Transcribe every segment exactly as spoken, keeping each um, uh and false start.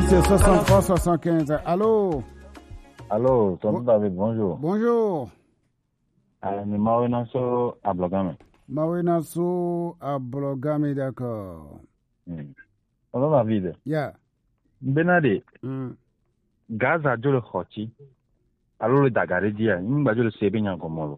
soixante-trois soixante-quinze. Allô? Allô, tonton David, bonjour. Bonjour. Euh, ni Mawinaso à Blogame. Mawinaso à Blogame, d'accord. Mm. Tonton David. Yeah. Benade. Mm. Gaza jole khoti. Alors le dagare dia, nimba jole sebe nyankomolo.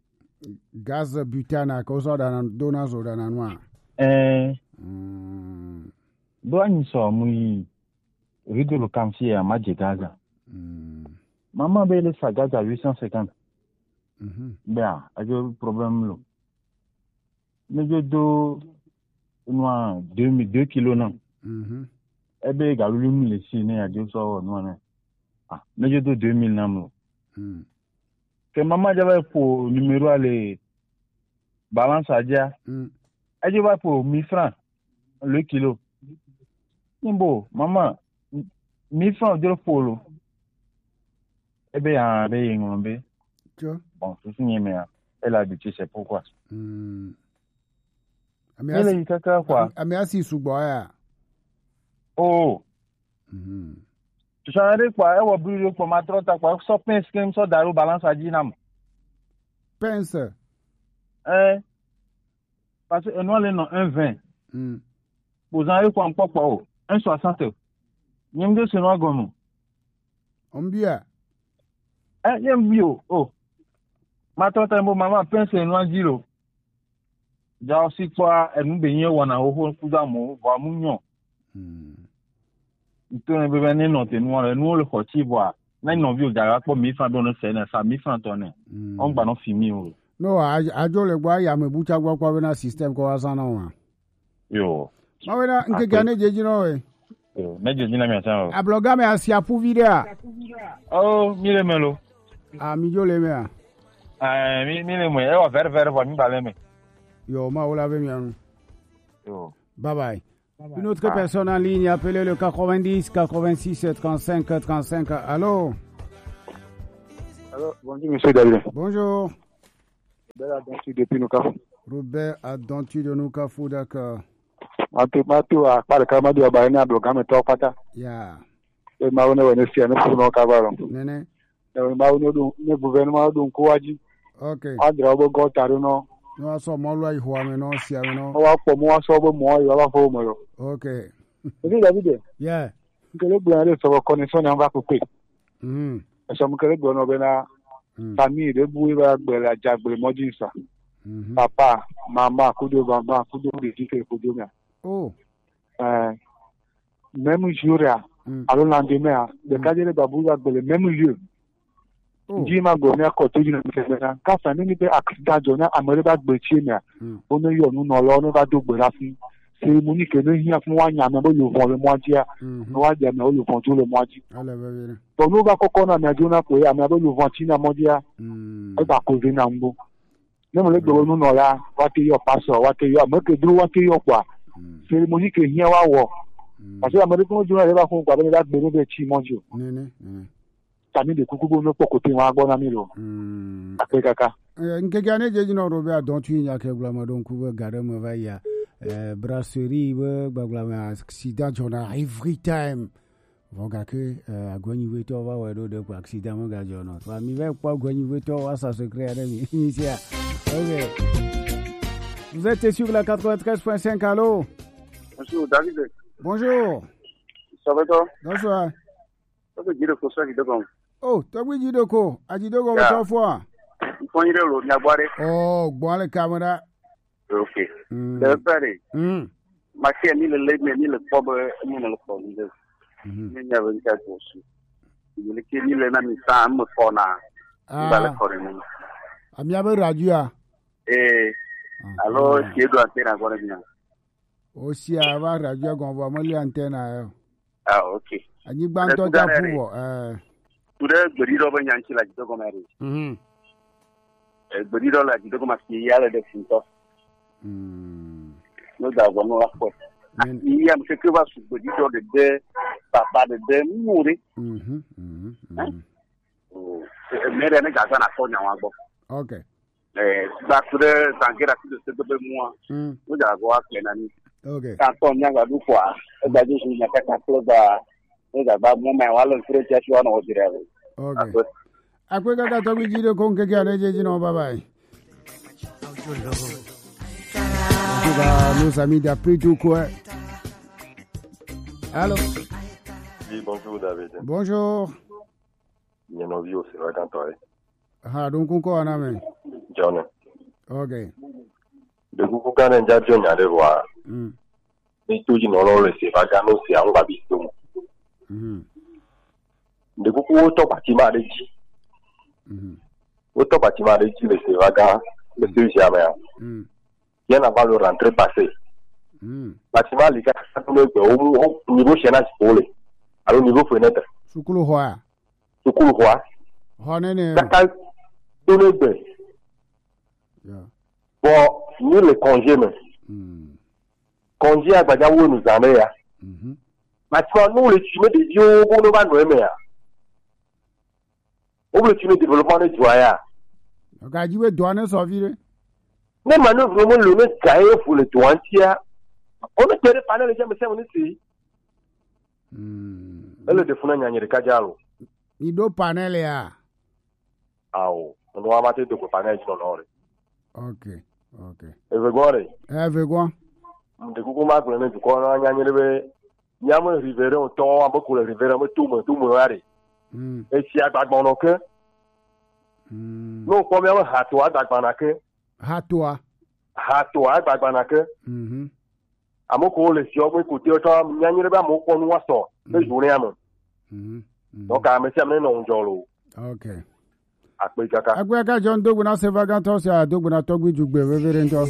Gaz butana ko so dana dona so dana noa. Eh. Mm. Do anyi so mu rido lo kamsi ya maji Gaza. Mm. Maman bele sa Gaza huit cent cinquante. Mhm. Bien, ajo problème lo. Mais je do noa deux kilos non. Mhm. Ebe galulu mi le si ne ajo so noa ne. Ah, mais je do deux mille nam lo. Mm. Que maman j'avais pour numéro aller balance à dia. Mm. Elle va pour mille francs le kilo. Nimbo, maman, mille francs de polo. Eh bien, ben, ngombe. Bon, c'est signé, mais elle a habitué, c'est pourquoi. Mm. Elle est caca quoi? Merci Souboya. Oh. Mhm. Tu savais quoi? Elle va brûler pour ma trotte quoi? So pince que so daru balance à dia nam. Pince. Eh. Parce que nous allons un vingt. Mm. Vous en avez quoi en papa oh? un soixante. Nyemde se no gono. Ombia. Eh, yembio. Oh. Ma trotte mo mama pince no zero. Ja aussi quoi, elle nous benye wana ho kuda mo, va munyo. Mm. Ito bebe ne no te no no le khoti boa. Na no vi o dara po mille francs don se na sa mille francs tonne. On gba no fimi o. No, ajo le gba ya me bucha gwa kwa na system ko asana wa. Yo. Ma wena nke gane jeji no we. Yo, me jeji na mi asa o. Abloga me asia pu video. Oh, mire melo. Ah, mi jo le me a. Ah, mi mire mo, e wa ver ver wa mi bale me. Yo, ma ola ve mi anu. Yo. Bye bye. Une autre personne en ligne, appelez le quatre-vingt-dix, quatre-vingt-six, trente-cinq, trente-cinq. Allô? Allô, bonjour, monsieur David. Bonjour. Robert Adontu depuis Noukafou. Robert Adontu de Noukafou, d'accord. Matu, matu, à part le Kamadu, à Bayana, à Blogame, toi, Pata. Yeah. Et Maone, on est fier, nous pouvons cabaret. Nene? Et Maone, le gouvernement, donc, Kouadji. Ok. Adra, Gotaruno. No so mo lo ihwa me no sia me no. Wa po mo so bo mo yo wa fo mo yo. Okay. Ni David. Yeah. Nkele gbo re so connexion en va couper. Mhm. E so nkele gbo no be na famille de bu ba gbe la jagbe mo jinsa. Mhm. Papa, maman, kudo baba, kudo de dike kudo na. Oh. Euh même jour là, alors lendemain, le cadre babu va le même lieu. Jima gona ko to jina mena ka fa ni be accident jona amere ba gbe chi na o no yo nu no lo no ba do gbe la fi se mu ni ke no hia fun wa nya me bo yo fon le mo dia no wa je me o yo fon to le mo di ala ba bere to no ba kokko na na jona ko ya me bo yo fon chi na mo dia e ba ko ze na mbo ne mo le gbe nu no la wa ti yo paso wa ti yo me ke dru wa ti yo kwa se mu ni ke hia wa wo parce que amere ko jona le ba fun kwa be la gbe no be chi mo di o nene nene tami de kuku no poko te wa gbona mi lo mm ape kaka eh nke gane je jino Robert Adontu nya ke glama don ku gare mo va ya eh brasserie we gbagla accident jona every time voga ke agoni weto va we do de accident mo ga jona wa mi ve kwa agoni weto wa sa secret de mi initia. OK. Vous êtes sur la quatre-vingt-treize point cinq. Allô? Bonjour David. Bonjour. Ça va toi? Bonsoir. Ça veut dire que ça qui devant. Oh, t'as vu Jidoko? A Jidoko trois fois. Il faut dire le Naboire. Oh, bon le caméra. OK. Le père. Hum. Ma fille ni le lait ni le pauvre ni le pauvre. Hum. Ni n'avait pas de souci. Il est qui ni le nami ça me fona. Il va le corner. Ami abe radio. Eh. Alors, qui doit faire encore bien. Aussi avoir radio qu'on va me l'antenne. Ah, OK. Ani banto ta puwo eh tude gbedido ba nyanchi la jido gomari mhm eh gbedido la jido gomasi yale de finto mm no da go no akpo ni yam se ke ba su gbedido de de papa de de muri mhm mhm oh mere ne ga na so nyawa gbo okay eh ba tude tangera ti de de mo mm no da go akle na ni okay ka to nya ga du kwa e ga ju nya ka ka klo ba Et d'abord, moi, mais voilà, le frère, tu as un autre rêve. Ok. Après, quand tu as vu dire qu'on peut gagner, j'ai dit non, bye bye. Nos amis d'après tout quoi. Allô? Oui, bonjour David. Bonjour. Il y a nos vies aussi, quand toi. Ah, donc on quoi, Aname? John. Ok. De coup, quand on a John, il y a des voix. Et tout, il y a un le c'est pas quand on s'est en babis. De coup, autant bâtiment de G. Autant bâtiment de G, le c'est vaga, le c'est jamais. Bien avant le rentrée passée. Bâtiment, les gars, au niveau chaînage pour les. Alors, au niveau fenêtre. Soukoulou Hoa. Soukoulou Hoa. Honene. Kaka, tout le monde. Bon, nous, les congés, mais. Congés à Badiaou, nous en est. Bâtiment, nous, les chimés de Dieu, on ne va nous aimer. On veut tuer le développement de Joya. Regarde, tu veux douane sauver. Mais maintenant, vraiment, le mec gagne pour le douanier. On ne peut pas les gens, mais c'est mon ici. Le défoulement n'y a de Kajalo. Il doit panel là. Ah, on doit amater de panel sur l'or. Ok, ok. Et vous voyez? Eh, vous voyez? De coucou, ma collègue, du coup, on a gagné le. Il y a un rivière, on tombe un peu pour le rivière, mais tout le monde, tout le monde. Et si à Bagman, ok? Non, combien de hatois d'Agbanake? Hatois. Hatois d'Agbanake? À mon collègue, les gens, écoutez, autant, il y a une réunion, mon con, nous, ça. Le journée à moi. Donc, à monsieur, mais non, Jolo. Ok. Après, Kaka. Après, quand John Doguna se va quand c'est à Doguna Togui du Bévérénto.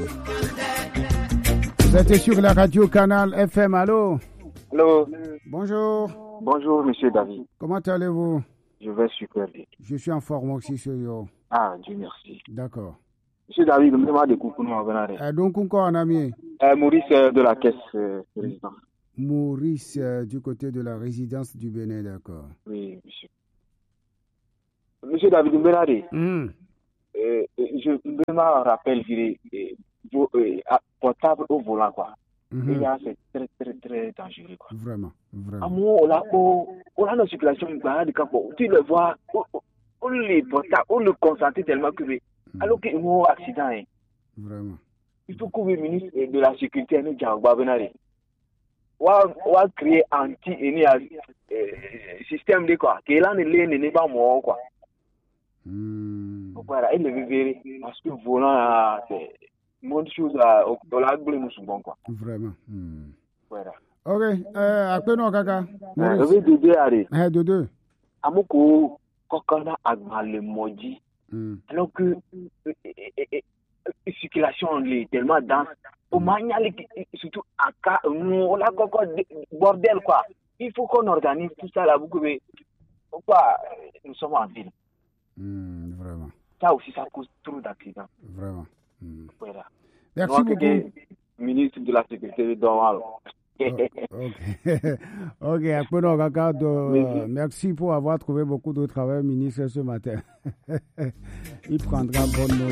Vous êtes sur la radio Canal F M, allô? Allô? Bonjour. Bonjour, monsieur David. Comment allez-vous? Je vais super bien. Je suis en forme aussi, sur yo. Ah, Dieu merci. D'accord. Monsieur David, je me demande de coucou, nous avons euh, Donc, encore un ami? euh, Maurice euh, de la caisse euh, résidence. Maurice euh, du côté de la résidence du Bénin, d'accord. Oui, monsieur. Monsieur David Mbelade, mm. euh, je me rappelle, je dirais, euh, portable au volant, quoi. Mm-hmm. Et là, c'est très, très, très dangereux, quoi. Vraiment, vraiment. Amour, on a, on a une circulation, tu le vois, on le portable, on le concentre tellement que, mm. alors qu'il y a un accident, hein. Vraiment. Il faut que le ministre de la Sécurité nous dise, on va créer anti système de quoi, que là, ne n'est pas moi, quoi. Voilà, il le verrait, parce que volant, c'est une chose à l'agble, nous sommes quoi. Vraiment. Voilà. Ok, après nous, Kaka. Je vais te dire, allez. Eh, de deux. Amoko, Kokana, Agma, le maudit. Alors que la circulation est tellement dense. Au manière, surtout à cas, on a encore bordel, quoi. Il faut qu'on organise tout ça là, beaucoup de. Pourquoi nous sommes en ville? Mmh, vraiment. Ça aussi, ça cause trop d'accidents. Vraiment. Mmh. Voilà. Merci donc, beaucoup. Ministre de la Sécurité de oh, ok. Ok, après, non, regarde, euh, merci pour avoir trouvé beaucoup de travail, ministre, ce matin. Il prendra bonne note.